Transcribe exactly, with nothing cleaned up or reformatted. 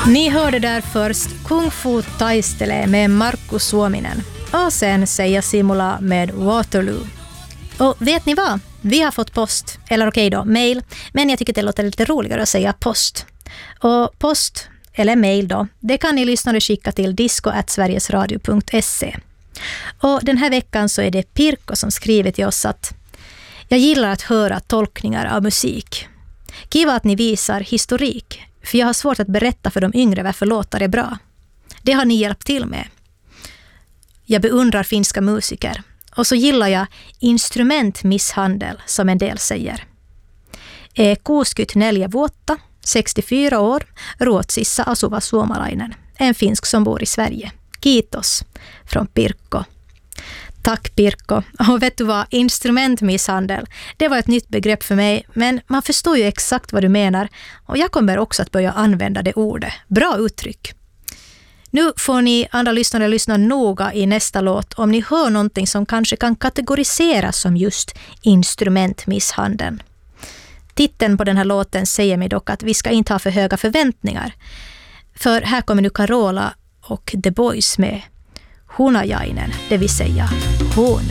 Ni hörde där först Kung Fu Taistele med Markku Suominen och sen Seija Simula med Waterloo. Och vet ni vad? Vi har fått post, eller okej då, mail, men jag tycker det låter lite roligare att säga post. Och post, eller mail då, det kan ni lyssnare skicka till disco at sverigesradio punkt se. Och den här veckan så är det Pirkko som skriver till oss att jag gillar att höra tolkningar av musik. Kiva att ni visar historik, för jag har svårt att berätta för de yngre varför låtar är bra. Det har ni hjälpt till med. Jag beundrar finska musiker. Och så gillar jag instrumentmisshandel, som en del säger. E kuusikymmentä neljä vuotta, sextiofyra år, Ruotsissa asuva suomalainen. En finsk som bor i Sverige. Kiitos, från Pirkko. Tack Pirkko. Och vet du vad, instrumentmisshandel, det var ett nytt begrepp för mig, men man förstår ju exakt vad du menar. Och jag kommer också att börja använda det ordet. Bra uttryck. Nu får ni andra lyssnare lyssna noga i nästa låt om ni hör någonting som kanske kan kategoriseras som just instrumentmisshandeln. Titeln på den här låten säger mig dock att vi ska inte ha för höga förväntningar. För här kommer nu Carola och The Boys med Hunajainen, det vill säga honung.